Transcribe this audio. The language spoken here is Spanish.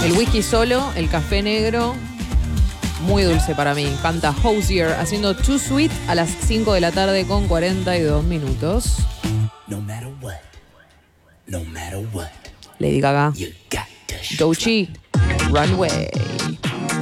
El whisky solo, el café negro, muy dulce para mí. Canta Hozier haciendo Too Sweet a las 5 de la tarde con 42 minutos. No matter what, no matter what, Lady Gaga, you got to Doechii, Runway.